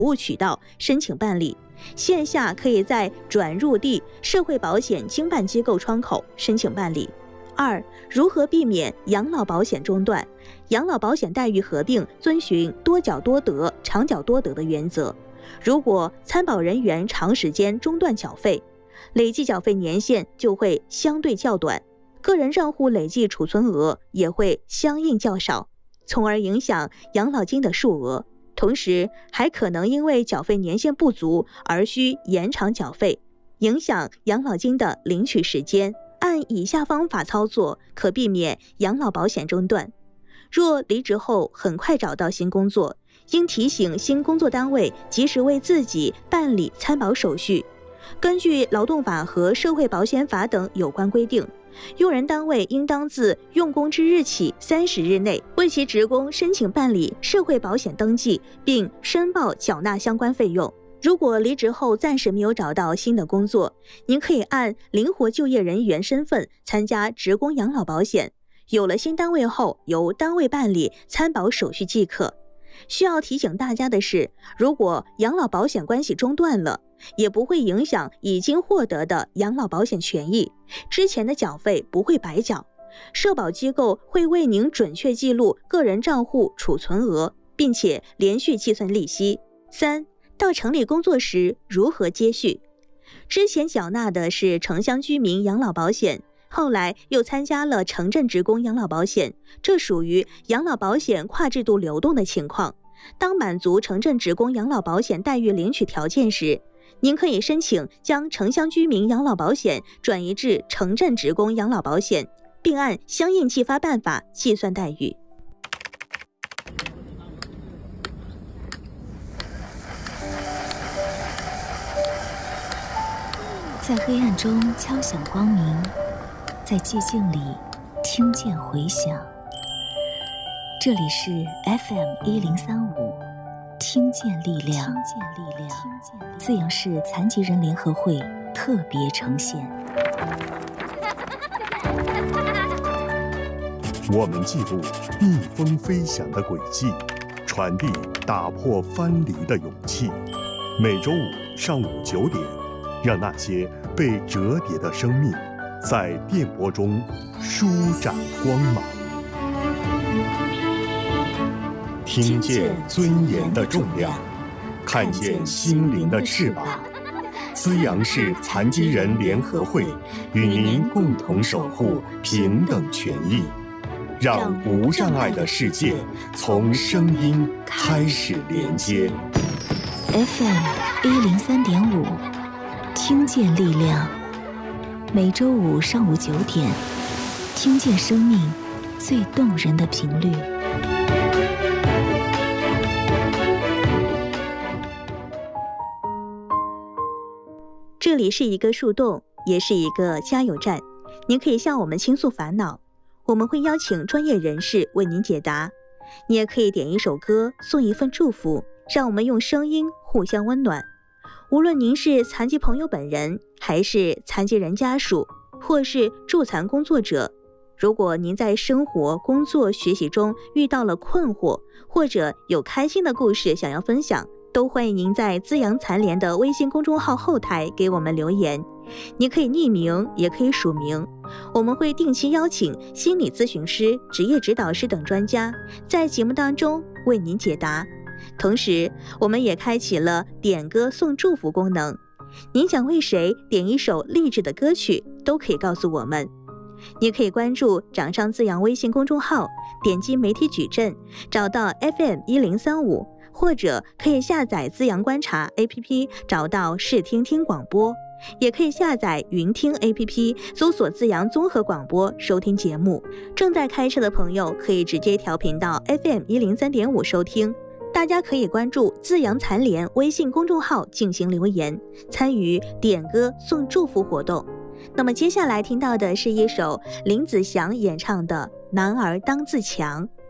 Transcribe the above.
务渠道申请办理，线下可以在转入地社会保险经办机构窗口申请办理。2、如何避免养老保险中断？养老保险待遇合并遵循多缴多得、长缴多得的原则。如果参保人员长时间中断缴费，累计缴费年限就会相对较短，个人账户累计储存额也会相应较少，从而影响养老金的数额。同时，还可能因为缴费年限不足而需延长缴费，影响养老金的领取时间。按以下方法操作，可避免养老保险中断。若离职后很快找到新工作，应提醒新工作单位及时为自己办理参保手续。根据劳动法和社会保险法等有关规定，用人单位应当自用工之日起30日内为其职工申请办理社会保险登记，并申报缴纳相关费用。如果离职后暂时没有找到新的工作，您可以按灵活就业人员身份参加职工养老保险，有了新单位后由单位办理参保手续即可。需要提醒大家的是，如果养老保险关系中断了，也不会影响已经获得的养老保险权益，之前的缴费不会白缴，社保机构会为您准确记录个人账户储存额，并且连续计算利息。3、到城里工作时如何接续？之前缴纳的是城乡居民养老保险，后来又参加了城镇职工养老保险，这属于养老保险跨制度流动的情况。当满足城镇职工养老保险待遇领取条件时，您可以申请将城乡居民养老保险转移至城镇职工养老保险，并按相应计发办法计算待遇。 在黑暗中敲响光明，在寂静里听见回响。这里是 FM1035，听见力量，资阳市残疾人联合会特别呈现。 我们记录逆风飞翔的轨迹，传递打破藩篱的勇气。每周五上午9点，让那些被折叠的生命在电波中舒展光芒。听见尊严的重量，看见心灵的翅膀。资阳市残疾人联合会与您共同守护平等权益，让无障碍的世界从声音开始连接。 FM103.5，听见力量。每周五上午9点，听见生命最动人的频率。 这里是一个树洞，也是一个加油站。您可以向我们倾诉烦恼，我们会邀请专业人士为您解答。你也可以点一首歌，送一份祝福，让我们用声音互相温暖。无论您是残疾朋友本人，还是残疾人家属，或是助残工作者，如果您在生活、工作、学习中遇到了困惑，或者有开心的故事想要分享，都欢迎您在资阳残联的微信公众号后台给我们留言。你可以匿名，也可以署名，我们会定期邀请心理咨询师、职业指导师等专家在节目当中为您解答。同时，我们也开启了点歌送祝福功能，您想为谁点一首励志的歌曲，都可以告诉我们。你可以关注掌上资阳微信公众号，点击媒体矩阵，找到 FM1035，或者可以下载资阳观察 APP， 找到视听听广播，也可以下载云听 APP， 搜索资阳综合广播收听节目。正在开车的朋友可以直接调频到 FM103.5 收听。大家可以关注资阳残联微信公众号进行留言，参与点歌送祝福活动。那么接下来听到的是一首林子祥演唱的《男儿当自强》。